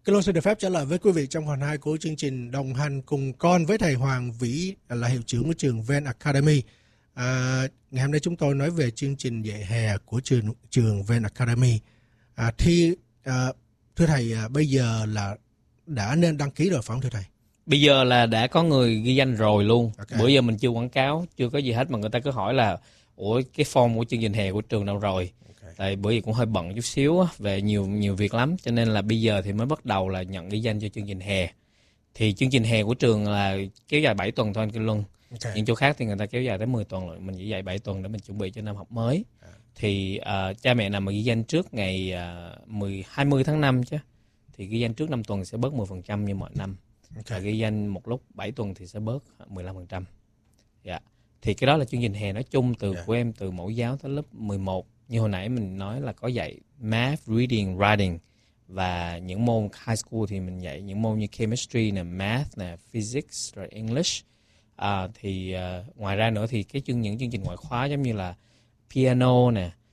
Kính xin được phép trở lại với quý vị trong phần 2 của chương trình Đồng hành cùng con với thầy Hoàng Vĩ, là hiệu trưởng của trường Ven Academy. Ngày hôm nay chúng tôi nói về chương trình dạy hè của trường Ven Academy. Thưa thầy, bây giờ là đã nên đăng ký rồi phải không thưa thầy? Bây giờ là đã có người ghi danh rồi luôn. Okay. Bữa giờ mình chưa quảng cáo, chưa có gì hết mà người ta cứ hỏi là ủa cái form của chương trình hè của trường đâu rồi? Okay. Tại bữa giờ cũng hơi bận chút xíu á, về nhiều việc lắm, cho nên là bây giờ thì mới bắt đầu là nhận ghi danh cho chương trình hè. Thì chương trình hè của trường là kéo dài 7 tuần thôi anh Kinh Luân. Okay. Những chỗ khác thì người ta kéo dài tới 10 tuần rồi, mình chỉ dạy 7 tuần để mình chuẩn bị cho năm học mới. Thì cha mẹ nào mà ghi danh trước ngày 20 tháng 5 chứ, thì ghi danh trước 5 tuần sẽ bớt 10% như mọi năm. Okay. Ghi danh một lúc 7 tuần thì sẽ bớt 15%. Dạ. Thì cái đó là chương trình hè nói chung của em từ mẫu giáo tới lớp 11. Như hồi nãy mình nói là có dạy math, reading, writing. Và những môn high school thì mình dạy những môn như chemistry, math, physics, rồi English. Ngoài ra nữa thì những chương trình ngoại khóa giống như là piano,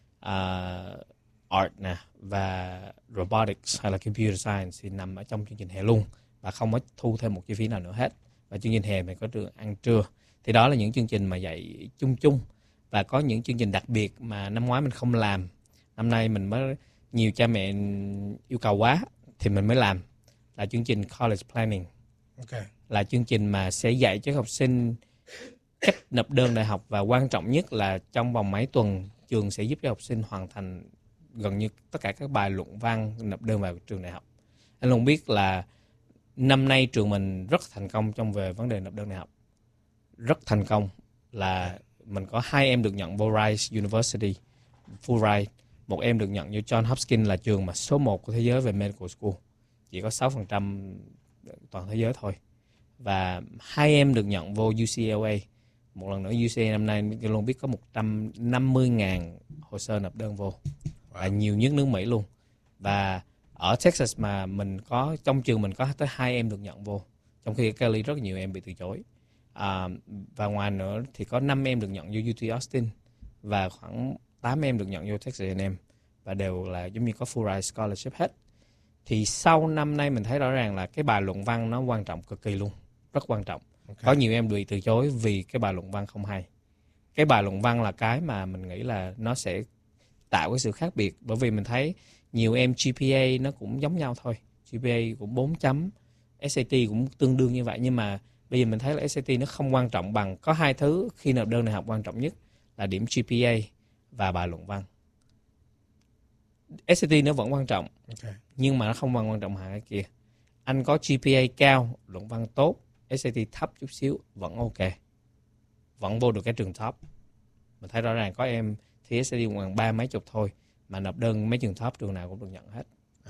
art và robotics hay là computer science thì nằm ở trong chương trình hè luôn. Và không có thu thêm một chi phí nào nữa hết. Và chương trình hè mình có trường ăn trưa. Thì đó là những chương trình mà dạy chung. Và có những chương trình đặc biệt mà năm ngoái mình không làm. Năm nay mình mới nhiều cha mẹ yêu cầu quá thì mình mới làm. Là chương trình college planning. Okay. Là chương trình mà sẽ dạy cho học sinh cách nộp đơn đại học. Và quan trọng nhất là trong vòng mấy tuần trường sẽ giúp cho học sinh hoàn thành gần như tất cả các bài luận văn nộp đơn vào trường đại học. Anh luôn biết là năm nay trường mình rất thành công trong về vấn đề nộp đơn đại học. Rất thành công là mình có 2 em được nhận vô Rice University, Fulbright. Một em được nhận vô Johns Hopkins là trường mà số 1 của thế giới về medical school. Chỉ có 6% toàn thế giới thôi. Và 2 em được nhận vô UCLA. Một lần nữa UCLA năm nay tôi luôn biết có 150.000 hồ sơ nộp đơn vô. Và nhiều nhất nước Mỹ luôn. Và ở Texas mà mình có, trong trường mình có tới 2 em được nhận vô. Trong khi ở Cali rất nhiều em bị từ chối. Và ngoài nữa thì có 5 em được nhận vô UT Austin. Và khoảng 8 em được nhận vô Texas A&M. Và đều là giống như có Fulbright Scholarship hết. Thì sau năm nay mình thấy rõ ràng là cái bài luận văn nó quan trọng cực kỳ luôn. Rất quan trọng. Okay. Có nhiều em bị từ chối vì cái bài luận văn không hay. Cái bài luận văn là cái mà mình nghĩ là nó sẽ tạo cái sự khác biệt. Bởi vì mình thấy nhiều em GPA nó cũng giống nhau thôi. GPA cũng 4 chấm, SAT cũng tương đương như vậy. Nhưng mà bây giờ mình thấy là SAT nó không quan trọng bằng. Có 2 thứ khi nộp đơn đại học quan trọng nhất là điểm GPA và bài luận văn. SAT nó vẫn quan trọng, okay, nhưng mà nó không quan trọng hai cái kia. Anh có GPA cao, luận văn tốt, SAT thấp chút xíu, vẫn ok. Vẫn vô được cái trường top. Mình thấy rõ ràng có em thì SAT khoảng 30 mấy chục thôi, mà nộp đơn mấy trường top trường nào cũng được nhận hết.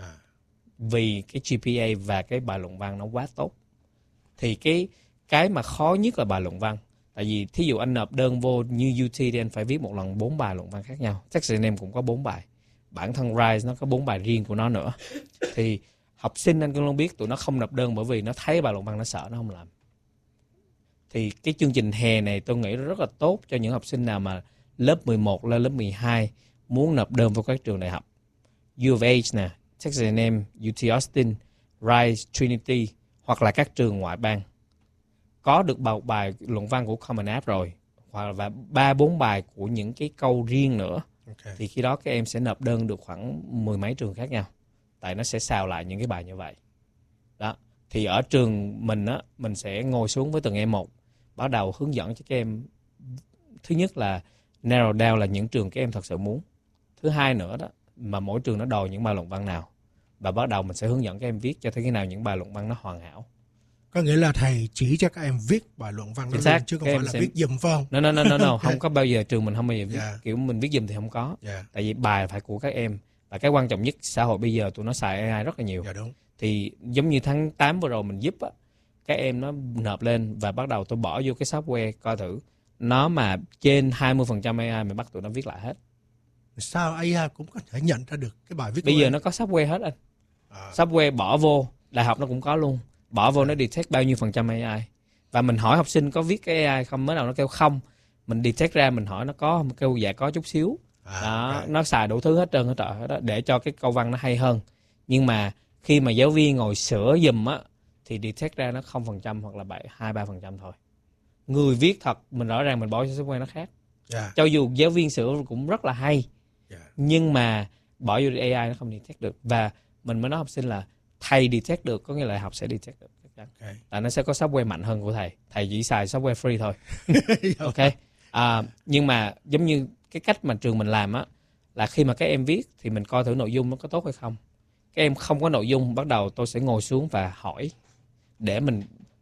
Vì cái GPA và cái bài luận văn nó quá tốt. Thì cái mà khó nhất là bài luận văn. Tại vì thí dụ anh nộp đơn vô như UT thì anh phải viết một lần 4 bài luận văn khác nhau. Texas A&M cũng có 4 bài. Bản thân Rice nó có 4 bài riêng của nó nữa. Thì học sinh anh cũng không biết tụi nó không nộp đơn bởi vì nó thấy bài luận văn nó sợ nó không làm. Thì cái chương trình hè này tôi nghĩ rất là tốt cho những học sinh nào mà lớp 11 lên lớp 12 muốn nộp đơn vào các trường đại học. U of H, Texas A&M, UT Austin, Rice, Trinity hoặc là các trường ngoại bang. Có được bài luận văn của Common App rồi, hoặc là 3-4 bài của những cái câu riêng nữa. Okay. Thì khi đó các em sẽ nộp đơn được khoảng 10 mấy trường khác nhau. Tại nó sẽ xào lại những cái bài như vậy. Đó. Thì ở trường mình á, mình sẽ ngồi xuống với từng em một, bắt đầu hướng dẫn cho các em. Thứ nhất là narrow down là những trường các em thật sự muốn. Thứ hai nữa đó, mà mỗi trường nó đòi những bài luận văn nào. Và bắt đầu mình sẽ hướng dẫn các em viết cho thấy cái nào những bài luận văn nó hoàn hảo. Có nghĩa là thầy chỉ cho các em viết bài luận văn đó luôn, chứ không phải là viết giùm phải không? No. Không có bao giờ, trường mình không bao giờ viết. Kiểu mình viết giùm thì không có. Tại vì bài phải của các em. Và cái quan trọng nhất, xã hội bây giờ tụi nó xài AI rất là nhiều. Đúng. Thì giống như tháng 8 vừa rồi mình giúp á, các em nó nộp lên và bắt đầu tôi bỏ vô cái software coi thử. Nó mà trên 20% AI mình bắt tụi nó viết lại hết. Sao AI cũng có thể nhận ra được cái bài viết của bây giờ nó có software hết anh. Software bỏ vô, đại học nó cũng có luôn. Bỏ vô nó detect bao nhiêu % AI. Và mình hỏi học sinh có viết cái AI không, mới đầu nó kêu không. Mình detect ra, mình hỏi nó có, kêu dạ có chút xíu. Đó, okay. Nó xài đủ thứ hết trơn hết trọi đó, để cho cái câu văn nó hay hơn. Nhưng mà khi mà giáo viên ngồi sửa giùm á thì detect ra nó 0% hoặc là 2-3% thôi. Người viết thật mình rõ ràng mình bỏ cho software nó khác. Cho dù giáo viên sửa cũng rất là hay, nhưng mà bỏ vô AI nó không detect được. Và mình mới nói học sinh là thầy detect được, có nghĩa là học sẽ detect được. Tại nó sẽ có software mạnh hơn của thầy. Thầy chỉ xài software free thôi. Ok. Nhưng mà giống như cái cách mà trường mình làm á, là khi mà các em viết thì mình coi thử nội dung nó có tốt hay không. Các em không có nội dung, bắt đầu tôi sẽ ngồi xuống và hỏi để mình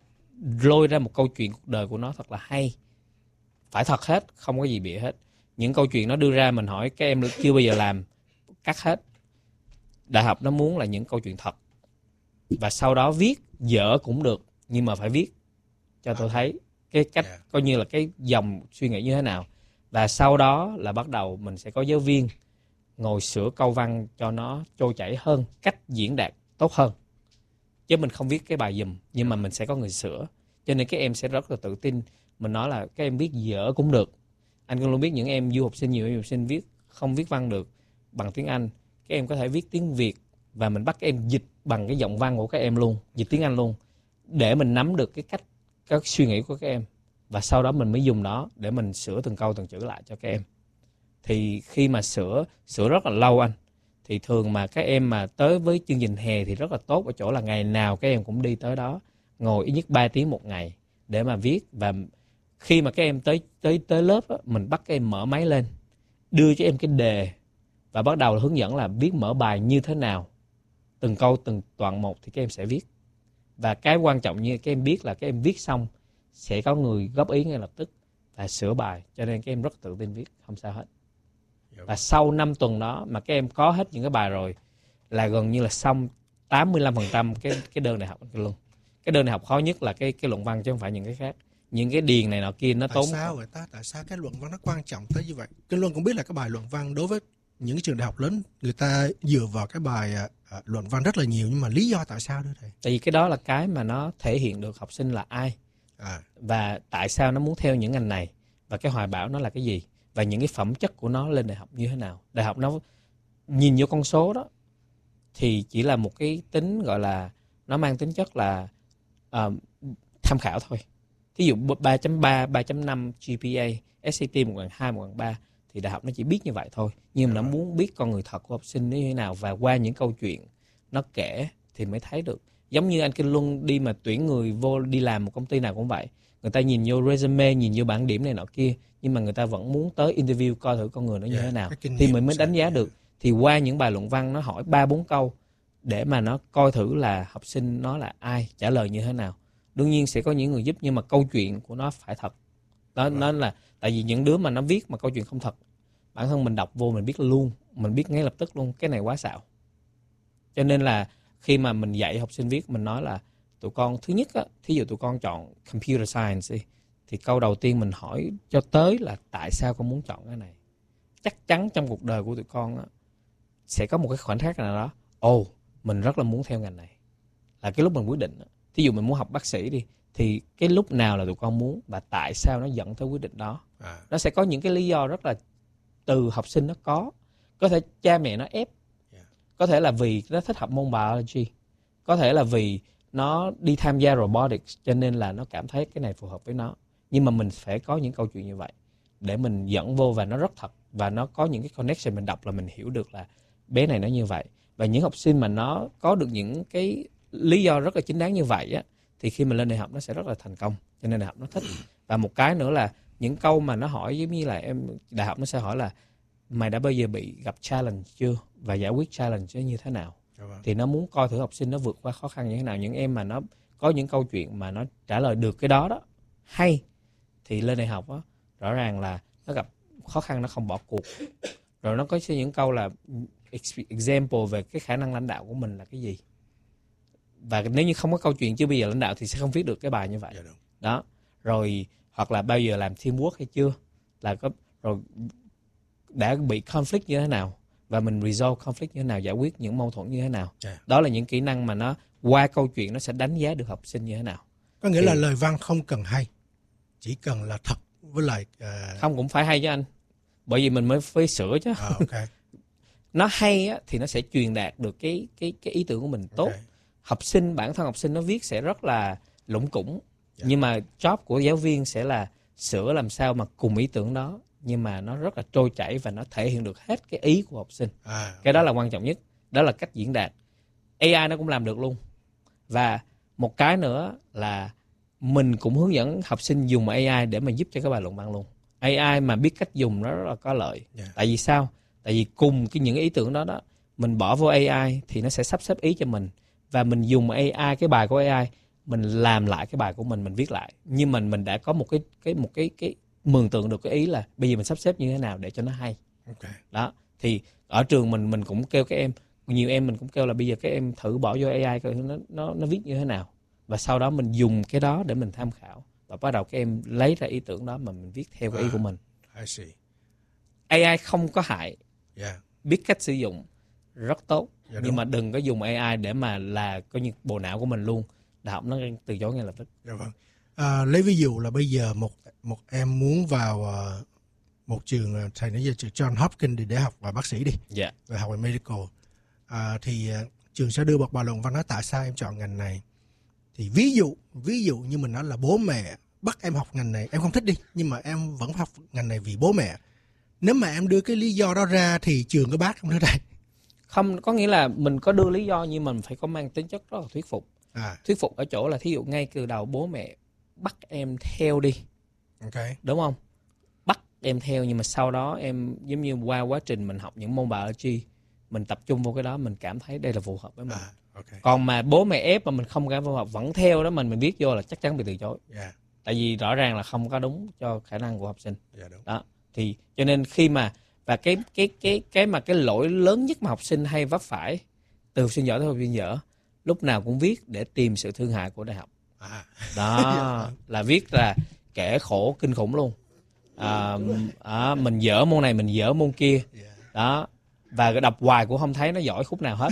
lôi ra một câu chuyện cuộc đời của nó thật là hay. Phải thật hết, không có gì bịa hết. Những câu chuyện nó đưa ra mình hỏi các em chưa bao giờ làm, cắt hết. Đại học nó muốn là những câu chuyện thật. Và sau đó viết, dở cũng được, nhưng mà phải viết cho tôi thấy cái cách, coi như là cái dòng suy nghĩ như thế nào. Và sau đó là bắt đầu mình sẽ có giáo viên ngồi sửa câu văn cho nó trôi chảy hơn, cách diễn đạt tốt hơn. Chứ mình không viết cái bài giùm, nhưng mà mình sẽ có người sửa. Cho nên các em sẽ rất là tự tin. Mình nói là các em viết dở cũng được. Anh cũng luôn biết những em du học sinh, nhiều em du học sinh không viết văn được bằng tiếng Anh. Các em có thể viết tiếng Việt và mình bắt các em dịch bằng cái giọng văn của các em luôn, dịch tiếng Anh luôn, để mình nắm được cái cách, các suy nghĩ của các em. Và sau đó mình mới dùng nó để mình sửa từng câu từng chữ lại cho các em. Thì khi mà sửa rất là lâu anh, thì thường mà các em mà tới với chương trình hè thì rất là tốt ở chỗ là ngày nào các em cũng đi tới đó, ngồi ít nhất 3 tiếng một ngày để mà viết. Và khi mà các em tới lớp á, mình bắt các em mở máy lên, đưa cho em cái đề và bắt đầu hướng dẫn là viết mở bài như thế nào, từng câu từng đoạn một thì các em sẽ viết. Và cái quan trọng như các em biết là các em viết xong sẽ có người góp ý ngay lập tức và sửa bài, cho nên các em rất tự tin viết, không sao hết. Và sau 5 tuần đó mà các em có hết những cái bài rồi là gần như là xong 85% cái đơn đại học luôn. Cái đơn đại học khó nhất là cái luận văn chứ không phải những cái khác. Những cái điền này nọ kia nó tốn. Tại sao vậy ta? Tại sao cái luận văn nó quan trọng tới như vậy? Kinh Luân cũng biết là cái bài luận văn đối với những trường đại học lớn người ta dựa vào cái bài luận văn rất là nhiều, nhưng mà lý do tại sao đó thầy? Tại vì cái đó là cái mà nó thể hiện được học sinh là ai và tại sao nó muốn theo những ngành này, và cái hoài bão nó là cái gì, và những cái phẩm chất của nó lên đại học như thế nào. Đại học nó nhìn vô con số đó thì chỉ là một cái tính gọi là nó mang tính chất là tham khảo thôi. Thí dụ 3.3, 3.5 GPA, SAT 1/2, 1/3 thì đại học nó chỉ biết như vậy thôi. Nhưng mà nó muốn biết con người thật của học sinh như thế nào, và qua những câu chuyện nó kể thì mới thấy được. Giống như anh Kinh Luân đi mà tuyển người vô đi làm một công ty nào cũng vậy. Người ta nhìn vô resume, nhìn vô bảng điểm này nọ kia, nhưng mà người ta vẫn muốn tới interview coi thử con người nó như thế nào thì mình mới đánh giá được. Thì qua những bài luận văn nó hỏi 3-4 câu để mà nó coi thử là học sinh nó là ai, trả lời như thế nào. Đương nhiên sẽ có những người giúp, nhưng mà câu chuyện của nó phải thật. Nó là tại vì những đứa mà nó viết mà câu chuyện không thật, bản thân mình đọc vô mình biết luôn, mình biết ngay lập tức luôn cái này quá xạo. Cho nên là khi mà mình dạy học sinh viết, mình nói là tụi con thứ nhất á, thí dụ tụi con chọn computer science đi, thì câu đầu tiên mình hỏi cho tới là tại sao con muốn chọn cái này. Chắc chắn trong cuộc đời của tụi con á, sẽ có một cái khoảnh khắc nào đó mình rất là muốn theo ngành này, là cái lúc mình quyết định. Thí dụ mình muốn học bác sĩ đi, thì cái lúc nào là tụi con muốn và tại sao nó dẫn tới quyết định đó. Nó sẽ có những cái lý do rất là từ học sinh nó có thể cha mẹ nó ép, có thể là vì nó thích học môn biology, có thể là vì nó đi tham gia robotics cho nên là nó cảm thấy cái này phù hợp với nó. Nhưng mà mình phải có những câu chuyện như vậy để mình dẫn vô và nó rất thật, và nó có những cái connection, mình đọc là mình hiểu được là bé này nó như vậy. Và những học sinh mà nó có được những cái lý do rất là chính đáng như vậy á, thì khi mà lên đại học nó sẽ rất là thành công, cho nên đại học nó thích. Và một cái nữa là những câu mà nó hỏi giống như là đại học nó sẽ hỏi là mày đã bao giờ bị gặp challenge chưa, và giải quyết challenge như thế nào. Thì nó muốn coi thử học sinh nó vượt qua khó khăn như thế nào. Những em mà nó có những câu chuyện mà nó trả lời được cái đó hay, thì lên đại học á, rõ ràng là nó gặp khó khăn nó không bỏ cuộc. Rồi nó có những câu là example về cái khả năng lãnh đạo của mình là cái gì. Và nếu như không có câu chuyện chưa bây giờ lãnh đạo thì sẽ không viết được cái bài như vậy. Đó. Rồi hoặc là bao giờ làm teamwork hay chưa, là có rồi đã bị conflict như thế nào, và mình resolve conflict như thế nào, giải quyết những mâu thuẫn như thế nào. Đó là những kỹ năng mà nó qua câu chuyện nó sẽ đánh giá được học sinh như thế nào. Có nghĩa là lời văn không cần hay, chỉ cần là thật với lại không cũng phải hay chứ anh, bởi vì mình mới phải sửa chứ. Okay. nó hay á, thì nó sẽ truyền đạt được cái ý tưởng của mình tốt. Okay. Bản thân học sinh nó viết sẽ rất là lủng củng, nhưng mà job của giáo viên sẽ là sửa làm sao mà cùng ý tưởng đó, nhưng mà nó rất là trôi chảy và nó thể hiện được hết cái ý của học sinh. Cái đó là quan trọng nhất, đó là cách diễn đạt. AI nó cũng làm được luôn. Và một cái nữa là mình cũng hướng dẫn học sinh dùng AI để mà giúp cho các bài luận văn luôn. AI mà biết cách dùng nó rất là có lợi. Tại vì sao? Tại vì cùng những ý tưởng đó mình bỏ vô AI thì nó sẽ sắp xếp ý cho mình, và mình dùng AI, cái bài của AI, mình làm lại cái bài của mình viết lại. Nhưng mình đã có một cái mường tượng được cái ý là bây giờ mình sắp xếp như thế nào để cho nó hay. Okay. Đó, thì ở trường mình cũng kêu các em, nhiều em mình cũng kêu là bây giờ các em thử bỏ vô AI coi nó viết như thế nào, và sau đó mình dùng cái đó để mình tham khảo, và bắt đầu các em lấy ra ý tưởng đó mà mình viết theo cái ý của mình. I see. AI không có hại, biết cách sử dụng rất tốt, nhưng mà đừng có dùng AI để mà là coi như bộ não của mình luôn. Đại học nó từ chối ngay lập tức. Dạ vâng. Lấy ví dụ là bây giờ một em muốn vào một trường, thầy nói về trường John Hopkins để học và bác sĩ đi, và học về medical, thì trường sẽ đưa một bài luận văn nói tại sao em chọn ngành này. Thì ví dụ như mình nói là bố mẹ bắt em học ngành này, em không thích đi, nhưng mà em vẫn học ngành này vì bố mẹ. Nếu mà em đưa cái lý do đó ra thì trường có bác không thưa thầy? Không, có nghĩa là mình có đưa lý do nhưng mình phải có mang tính chất rất là thuyết phục. Thuyết phục ở chỗ là thí dụ ngay từ đầu bố mẹ bắt em theo đi, đúng không? Bắt em theo, nhưng mà sau đó em giống như qua quá trình mình học những môn biology, mình tập trung vô cái đó, mình cảm thấy đây là phù hợp với mình. Còn mà bố mẹ ép mà mình không cảm phù hợp vẫn theo đó, mình viết vô là chắc chắn bị từ chối. Tại vì rõ ràng là không có đúng cho khả năng của học sinh. Đó, thì cho nên khi mà và cái lỗi lớn nhất mà học sinh hay vấp phải từ học sinh giỏi tới học sinh dở, lúc nào cũng viết để tìm sự thương hại của đại học. Đó là viết là kẻ khổ kinh khủng luôn. Mình dở môn này, mình dở môn kia. Đó, và đọc hoài cũng không thấy nó giỏi khúc nào hết.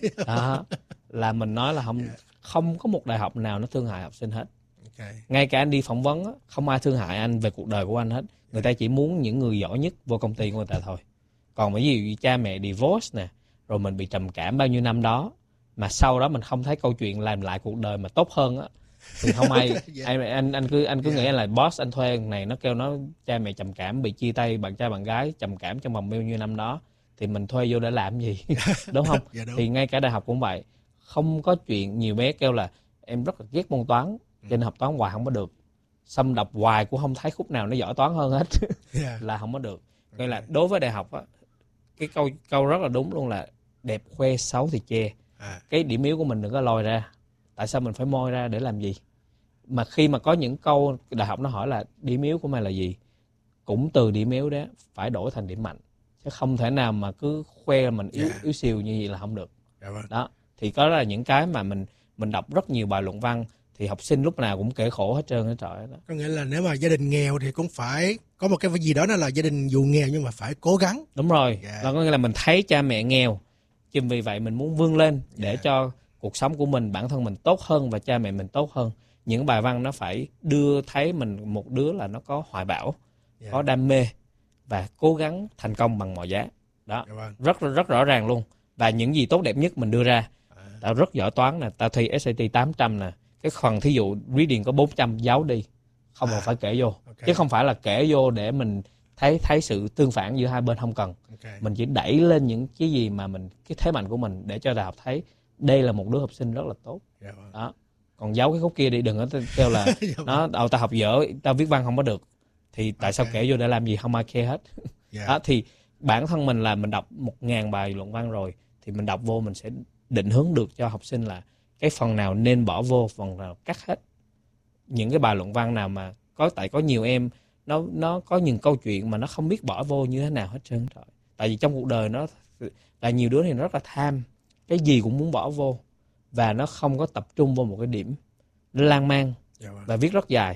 Đó, là mình nói là không có một đại học nào nó thương hại học sinh hết. Ngay cả anh đi phỏng vấn, không ai thương hại anh về cuộc đời của anh hết. Người ta chỉ muốn những người giỏi nhất vô công ty của người ta thôi. Còn bởi vì cha mẹ divorce nè, rồi mình bị trầm cảm bao nhiêu năm đó, mà sau đó mình không thấy câu chuyện làm lại cuộc đời mà tốt hơn á, thì không ai. anh cứ nghĩ là boss anh thuê này, nó kêu nó cha mẹ trầm cảm, bị chia tay bạn trai bạn gái, trầm cảm trong vòng bao nhiêu năm đó, thì mình thuê vô để làm gì? Đúng không? Đúng. Thì ngay cả đại học cũng vậy. Không có chuyện, nhiều bé kêu là em rất là ghét môn toán, cho nên học toán hoài không có được. Xâm đọc hoài cũng không thấy khúc nào nó giỏi toán hơn hết. Là không có được. Nên là đối với đại học á, cái câu rất là đúng luôn là đẹp khoe xấu thì che. Cái điểm yếu của mình đừng có lòi ra. Tại sao mình phải moi ra để làm gì? Mà khi mà có những câu đại học nó hỏi là điểm yếu của mày là gì, cũng từ điểm yếu đó phải đổi thành điểm mạnh, chứ không thể nào mà cứ khoe mình yếu xìu như vậy là không được. Đó, thì có là những cái mà mình đọc rất nhiều bài luận văn thì học sinh lúc nào cũng kể khổ hết trơn hết trọi đó. Có nghĩa là nếu mà gia đình nghèo thì cũng phải có một cái gì đó, là gia đình dù nghèo nhưng mà phải cố gắng. Đúng rồi. Là có nghĩa là mình thấy cha mẹ nghèo, chính vì vậy mình muốn vươn lên để cho cuộc sống của mình, bản thân mình tốt hơn và cha mẹ mình tốt hơn. Những bài văn nó phải đưa thấy mình một đứa là nó có hoài bão, có đam mê và cố gắng thành công bằng mọi giá. Đó, rất rõ ràng luôn. Và những gì tốt đẹp nhất mình đưa ra. Tao rất giỏi toán nè, tao thi SAT 800 nè. Cái phần thí dụ reading có 400 giấu đi, không cần phải kể vô. Chứ không phải là kể vô để mình thấy sự tương phản giữa hai bên, không cần. Mình chỉ đẩy lên những cái gì mà cái thế mạnh của mình để cho đại học thấy đây là một đứa học sinh rất là tốt. Đó. Còn giấu cái khúc kia đi, đừng có kêu là tao học dở, tao viết văn không có được. Thì tại sao kể vô để làm gì, không ai care hết. Đó, thì bản thân mình là mình đọc 1000 bài luận văn rồi, thì mình đọc vô mình sẽ định hướng được cho học sinh là cái phần nào nên bỏ vô, phần nào cắt hết. Những cái bài luận văn nào mà có nhiều em nó có những câu chuyện mà nó không biết bỏ vô như thế nào hết trơn rồi. Tại vì trong cuộc đời nó là nhiều đứa thì nó rất là tham, cái gì cũng muốn bỏ vô và nó không có tập trung vô một cái điểm, nó lan man và viết rất dài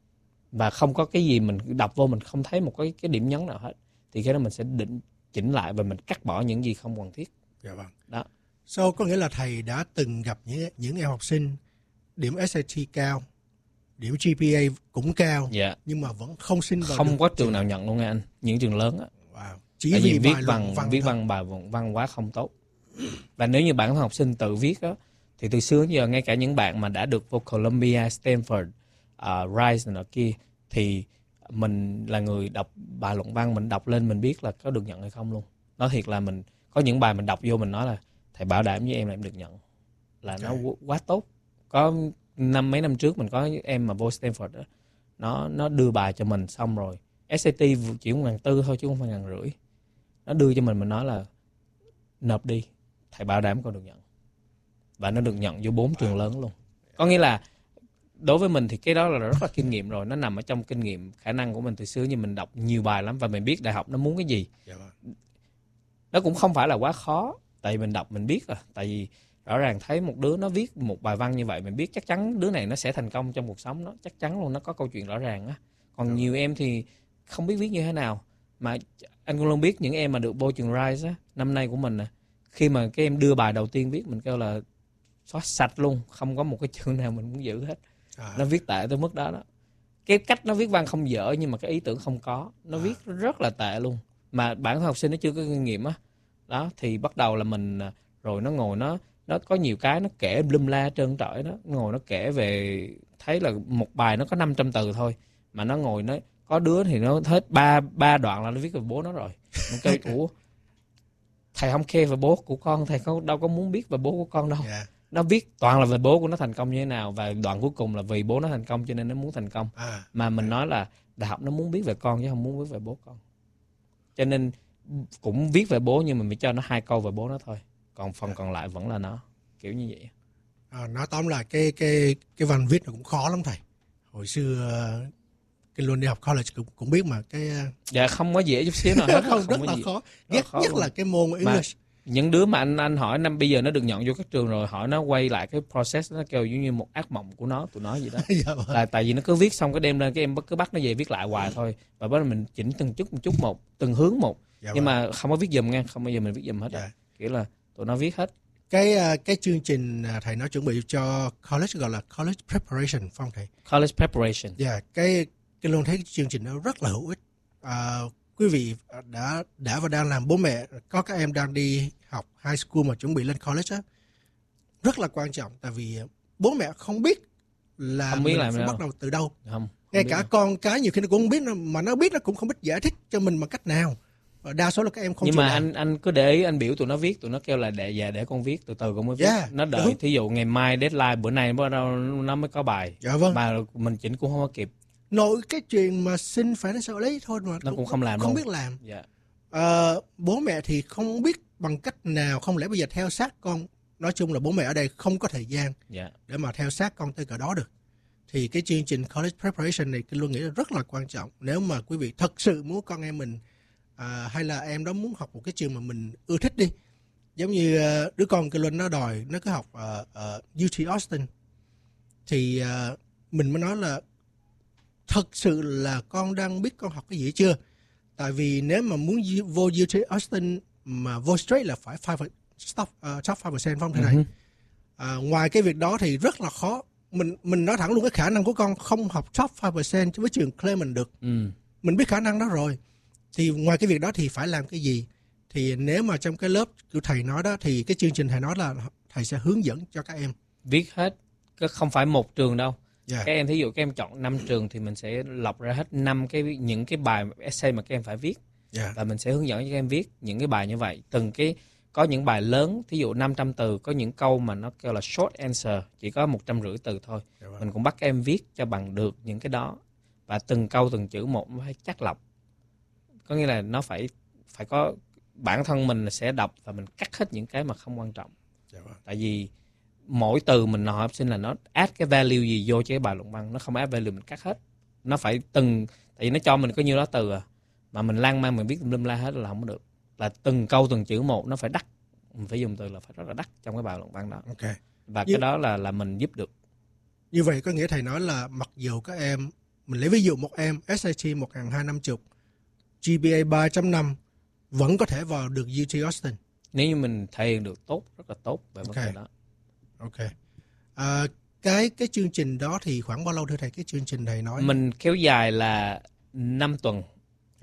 và không có cái gì mình đọc vô mình không thấy một cái điểm nhấn nào hết, thì cái đó mình sẽ định chỉnh lại và mình cắt bỏ những gì không cần thiết. Đó. Có nghĩa là thầy đã từng gặp những em học sinh điểm SAT cao, điểm GPA cũng cao, nhưng mà vẫn không xin vào không có trường nào nhận luôn nha anh, những trường lớn á. Chỉ tại vì vì viết bài luận văn viết thôi. bài luận văn quá không tốt. Và nếu như bản thân học sinh tự viết á, thì từ xưa đến giờ ngay cả những bạn mà đã được vô Columbia, Stanford, Rice này kia, thì mình là người đọc bài luận văn, mình đọc lên mình biết là có được nhận hay không luôn. Nói thiệt là mình có những bài mình đọc vô mình nói là thầy bảo đảm với em là em được nhận, là nó quá tốt. Có mấy năm trước mình có em mà vô Stanford đó, nó đưa bài cho mình xong rồi SAT chỉ 1.400 thôi chứ không phải 1.500. Nó đưa cho mình nói là nộp đi, thầy bảo đảm con được nhận. Và nó được nhận vô 4 trường lớn luôn. Có nghĩa là đối với mình thì cái đó là rất là kinh nghiệm rồi. Nó nằm ở trong kinh nghiệm, khả năng của mình từ xưa, như mình đọc nhiều bài lắm và mình biết đại học nó muốn cái gì. Nó cũng không phải là quá khó, tại vì mình đọc mình biết rồi. Tại vì rõ ràng thấy một đứa nó viết một bài văn như vậy, mình biết chắc chắn đứa này nó sẽ thành công trong cuộc sống, nó chắc chắn luôn, nó có câu chuyện rõ ràng á. Còn nhiều em thì không biết viết như thế nào. Mà anh cũng luôn biết những em mà được vô trường Rice á, năm nay của mình nè, khi mà cái em đưa bài đầu tiên viết, mình kêu là xóa sạch luôn, không có một cái chữ nào mình muốn giữ hết. Nó viết tệ tới mức đó đó. Cái cách nó viết văn không dở, nhưng mà cái ý tưởng không có. Nó viết rất là tệ luôn. Mà bản thân học sinh nó chưa có kinh nghiệm á. Đó, thì bắt đầu là mình, rồi nó ngồi nó có nhiều cái nó kể lum la trơn trọi đó. Ngồi nó kể về, thấy là một bài nó có 500 từ thôi. Mà nó ngồi nó, có đứa thì nó hết ba đoạn là nó viết về bố nó rồi. Mình kêu, ủa, thầy không care về bố của con, thầy đâu có muốn biết về bố của con đâu. Nó viết toàn là về bố của nó thành công như thế nào, và đoạn cuối cùng là vì bố nó thành công cho nên nó muốn thành công. Mà mình nói là đại học nó muốn biết về con chứ không muốn biết về bố con. Cho nên cũng viết về bố, nhưng mà mình cho nó 2 câu về bố nó thôi, còn phần còn lại vẫn là nó, kiểu như vậy. Nói tóm lại cái văn viết nó cũng khó lắm thầy. Hồi xưa cái luôn đi học college cũng biết mà cái dạ không có dễ chút xíu nào hết. Không rất là khó. Nhất là cái môn English. Những đứa mà anh hỏi năm bây giờ nó được nhận vô các trường rồi, hỏi nó quay lại cái process, nó kêu giống như một ác mộng của nó, tụi nó gì đó. Là tại vì nó cứ viết xong cái đem lên, cái em cứ bắt nó về viết lại hoài thôi, và bắt đầu mình chỉnh từng chút một, từng hướng một. Nhưng mà không có viết giùm nha, không bao giờ mình viết giùm hết. Kiểu là tụi nó viết hết. Cái chương trình thầy nói chuẩn bị cho college gọi là college preparation, phải không thầy? College preparation. Cái luôn thấy cái chương trình đó rất là hữu ích. Quý vị đã và đang làm bố mẹ, có các em đang đi học high school mà chuẩn bị lên college á, rất là quan trọng. Tại vì bố mẹ không biết là không biết mình làm phải đâu. bắt đầu từ đâu. Không ngay cả con cái nhiều khi nó cũng không biết, mà nó biết nó cũng không biết giải thích cho mình bằng cách nào. Đa số là các em không. Nhưng mà anh cứ để ý, anh biểu tụi nó viết, tụi nó kêu là để con viết, từ từ con mới viết. Nó đợi đúng. Thí dụ ngày mai deadline, bữa nay nó mới có bài. Mà mình chỉnh cũng không có kịp. Nội cái chuyện mà xin phải nó sợ lấy thôi mà nó cũng không làm không đâu. Biết làm. Bố mẹ thì không biết bằng cách nào, không lẽ bây giờ theo sát con. Nói chung là bố mẹ ở đây không có thời gian để mà theo sát con tới cỡ đó được. Thì cái chương trình college preparation này Kinh Luân nghĩ là rất là quan trọng. Nếu mà quý vị thật sự muốn con em mình hay là em đó muốn học một cái trường mà mình ưa thích đi. Giống như đứa con Kinh Luân nó đòi nó cứ học UT Austin. Thì mình mới nói là thật sự là con đang biết con học cái gì chưa? Tại vì nếu mà muốn vô UT Austin mà vô straight là phải top 5% phải không thế này? Ngoài cái việc đó thì rất là khó. Mình nói thẳng luôn, cái khả năng của con không học top 5% với trường Clemson được. Mình biết khả năng đó rồi. Thì ngoài cái việc đó thì phải làm cái gì? Thì nếu mà trong cái lớp của thầy nói đó, thì cái chương trình thầy nói là thầy sẽ hướng dẫn cho các em. Viết hết, không phải một trường đâu. Các em thí dụ các em chọn 5 trường thì mình sẽ lọc ra hết 5 những cái bài essay mà các em phải viết. Và mình sẽ hướng dẫn cho các em viết những cái bài như vậy. Từng cái, có những bài lớn, thí dụ 500 từ, có những câu mà nó kêu là short answer, chỉ có 150 từ thôi. Mình cũng bắt các em viết cho bằng được những cái đó. Và từng câu, từng chữ một nó phải chắc lọc. Có nghĩa là nó phải có, bản thân mình sẽ đọc và mình cắt hết những cái mà không quan trọng. Tại vì mỗi từ mình hỏi học sinh là nó add cái value gì vô cho cái bài luận văn, nó không add value mình cắt hết. Nó phải tại vì nó cho mình có nhiêu đó từ mà mình lan man mình viết lum la hết là không có được. Là từng câu từng chữ một nó phải đắt, mình phải dùng từ là phải rất là đắt trong cái bài luận văn đó. Và cái đó là mình giúp được. Như vậy có nghĩa thầy nói là mặc dù các em, mình lấy ví dụ một em SAT 1250, GPA 3.5 vẫn có thể vào được UT Austin. Nếu như mình thể hiện được tốt, rất là tốt về vấn đề đó. Cái chương trình đó thì khoảng bao lâu thưa thầy? Cái chương trình thầy nói mình kéo dài là 5 tuần.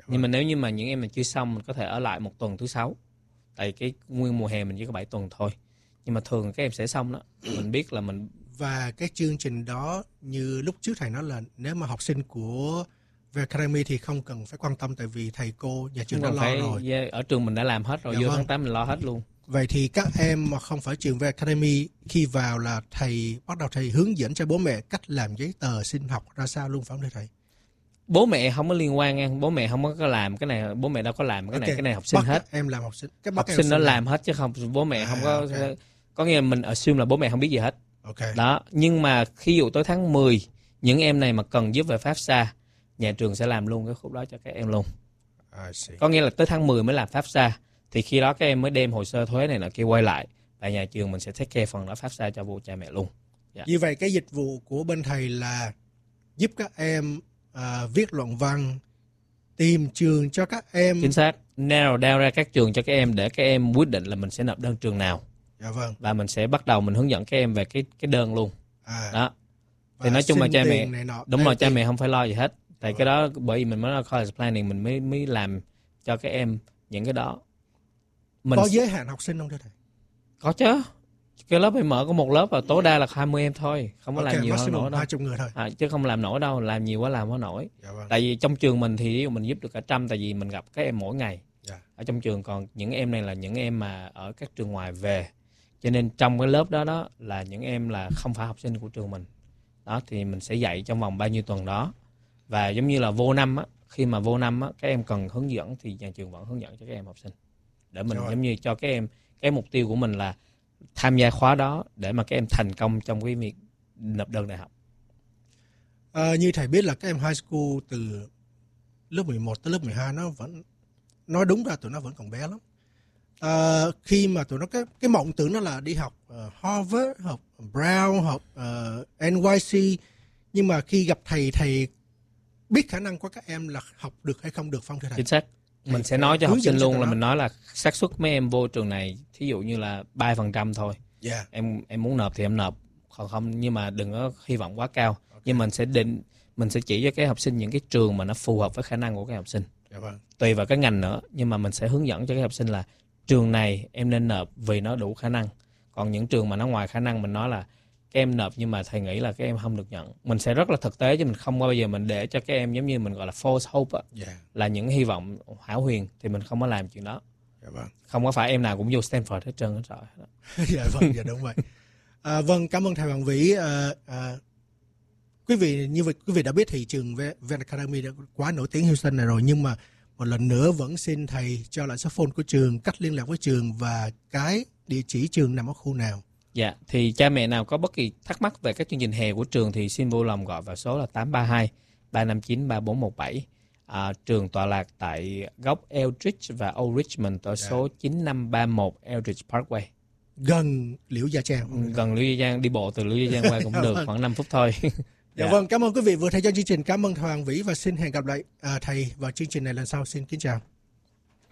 Nhưng mà nếu như mà những em mình chưa xong, mình có thể ở lại một tuần thứ 6. Tại cái nguyên mùa hè mình chỉ có 7 tuần thôi. Nhưng mà thường các em sẽ xong đó. Mình biết là mình... Và cái chương trình đó như lúc trước thầy nói là nếu mà học sinh của Ven Academy thì không cần phải quan tâm, tại vì thầy cô nhà trường đã lo rồi. Ở trường mình đã làm hết rồi, vô tháng 8 mình lo hết luôn. Vậy thì các em mà không phải trường Ven Academy, khi vào là thầy bắt đầu thầy hướng dẫn cho bố mẹ cách làm giấy tờ xin học ra sao luôn, phải không thầy? Bố mẹ không có liên quan nha, bố mẹ không có làm cái này, bố mẹ đâu có làm cái này học sinh hết. Em làm học sinh, học sinh nó làm hết chứ không, bố mẹ không có. Có nghĩa là mình assume là bố mẹ không biết gì hết. Đó, nhưng mà khi dụ tới tháng 10, những em này mà cần giúp về FAFSA, nhà trường sẽ làm luôn cái khúc đó cho các em luôn. Có nghĩa là tới tháng 10 mới làm FAFSA, thì khi đó các em mới đem hồ sơ thuế này nọ kia quay lại, và nhà trường mình sẽ take care phần đó FAFSA cho bố cha mẹ luôn. Như vậy cái dịch vụ của bên thầy là giúp các em viết luận văn, tìm trường cho các em. Chính xác, narrow down ra các trường cho các em để các em quyết định là mình sẽ nộp đơn trường nào. Dạ vâng. Và mình sẽ bắt đầu mình hướng dẫn các em về cái đơn luôn. Đó. Thì nói chung là cha mẹ, đúng rồi, cha mẹ không phải lo gì hết. Tại cái đó bởi vì mình mới là college planning, mình mới làm cho các em những cái đó. Có giới hạn học sinh không thưa thầy? Có chứ. Cái lớp em mở có một lớp và tối đa là 20 em thôi, không có làm nhiều hơn nổi đâu. 20 người thôi. Chứ không làm nổi đâu, làm nhiều quá làm không nổi. Dạ vâng. Tại vì trong trường mình thì ví dụ mình giúp được cả 100, tại vì mình gặp các em mỗi ngày. Dạ. Ở trong trường, còn những em này là những em mà ở các trường ngoài về. Cho nên trong cái lớp đó là những em là không phải học sinh của trường mình. Đó, thì mình sẽ dạy trong vòng bao nhiêu tuần đó. Và giống như là vô năm á, khi mà vô năm á, các em cần hướng dẫn thì nhà trường vẫn hướng dẫn cho các em học sinh. Để mình giống như cho các em, cái mục tiêu của mình là tham gia khóa đó để mà các em thành công trong cái việc nộp đơn đại học. Như thầy biết là các em high school từ lớp 11 tới lớp 12 nó vẫn, nói đúng ra tụi nó vẫn còn bé lắm. Khi mà tụi nó cái mộng tưởng nó là đi học Harvard, học Brown, học NYC, nhưng mà khi gặp thầy biết khả năng của các em là học được hay không được, phong thưa thầy? Chính xác. Mình sẽ nói cho học sinh luôn là mình nói là xác suất mấy em vô trường này thí dụ như là 3% thôi. Yeah. Em muốn nộp thì em nộp, còn không, nhưng mà đừng có hy vọng quá cao. Nhưng mình sẽ chỉ cho các học sinh những cái trường mà nó phù hợp với khả năng của các học sinh. Yeah, vâng. Tùy vào cái ngành nữa, nhưng mà mình sẽ hướng dẫn cho các học sinh là trường này em nên nộp vì nó đủ khả năng. Còn những trường mà nó ngoài khả năng mình nói là các em nộp nhưng mà thầy nghĩ là các em không được nhận. Mình sẽ rất là thực tế chứ mình không bao giờ mình để cho các em giống như mình gọi là false hope á. Yeah. Là những hy vọng hão huyền thì mình không có làm chuyện đó. Yeah, vâng. Không có phải em nào cũng vô Stanford hết trơn hết rồi. Dạ vâng, dạ đúng vậy. Vâng, cảm ơn thầy Hoàng Vĩ. Quý vị đã biết thì trường Ven Academy đã quá nổi tiếng Houston này rồi, nhưng mà một lần nữa vẫn xin thầy cho lại số phone của trường, cách liên lạc với trường và cái địa chỉ trường nằm ở khu nào. Dạ, thì cha mẹ nào có bất kỳ thắc mắc về các chương trình hè của trường thì xin vui lòng gọi vào số là 832-359-3417. Trường tọa lạc tại góc Eldridge và Old Richmond ở số 9531 Eldridge Parkway. Gần Liễu Gia Trang. Gần Liễu Gia Trang, đi bộ từ Liễu Gia Trang qua cũng được, khoảng 5 phút thôi. Dạ vâng, cảm ơn quý vị vừa theo dõi chương trình. Cảm ơn thầy Hoàng Vĩ và xin hẹn gặp lại thầy vào chương trình này lần sau. Xin kính chào.